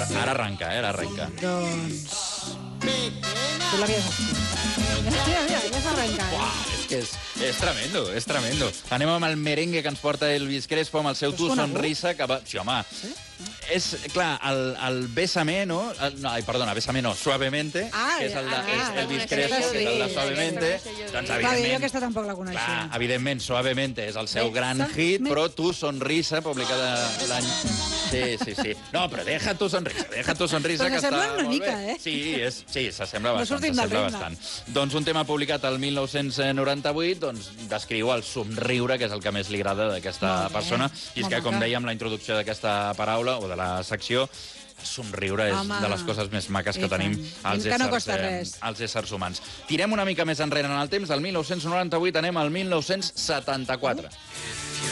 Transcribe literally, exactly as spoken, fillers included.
Ara arrenca, eh? Ara arrenca. Doncs... Tu l'havies escrit. Mira, mira, ja s'ha arrencat. Uau, és que és, és tremendo, és tremendo. Anem amb el merengue que ens porta Elvis Crespo amb el seu Tu Sonrisa, que va... Sí, home. Sí? És, clar, el, el Bésame, no? El, no, ai, perdona, Bésame no, Suavemente, ah, que és el de ah, és Elvis Crespo, sí, que és el de sí, Suavemente. sí, sí, Doncs, Va bé, jo evidentment... aquesta tampoc la coneixia. Clar, evidentment, Suavemente és el seu gran hit, però Tu Sonrisa, publicada l'any... Sí, sí, sí. No, però Deja Tu Sonrisa, Deja Tu Sonrisa, però que està s'assemblen una molt mica, bé. eh? Sí, és, sí, s'assembla No bastant, sortim del s'assembla ritme. bastant. Doncs un tema publicat el mil nou-cents noranta-vuit doncs, descriu el somriure, que és el que més li agrada d'aquesta persona. I és que, com dèiem, la introducció d'aquesta paraula, o de la secció, somriure és Home, de les coses més maques que tenim els que no éssers, costa eh, res. els éssers humans. Tirem una mica més enrere en el temps, del mil nou-cents noranta-vuit anem al mil nou-cents setanta-quatre.